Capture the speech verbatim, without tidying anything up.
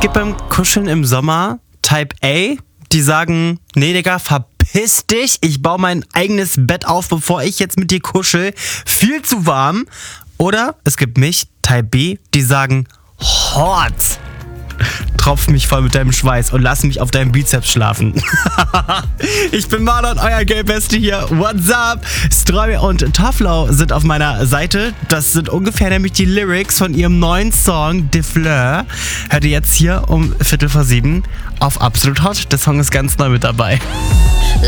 gibt beim Kuscheln im Sommer Type A, die sagen, nee Digga, verpiss dich, ich baue mein eigenes Bett auf, bevor ich jetzt mit dir kuschel, viel zu warm. Oder es gibt mich, Type B, die sagen, hot, tropf mich voll mit deinem Schweiß und lass mich auf deinem Bizeps schlafen. Ich bin Marlon, euer Gay-Beste hier. What's up? Streu und Taflau sind auf meiner Seite. Das sind ungefähr nämlich die Lyrics von ihrem neuen Song De Fleur. Hört ihr jetzt hier um Viertel vor sieben auf Absolut Hot. Der Song ist ganz neu mit dabei.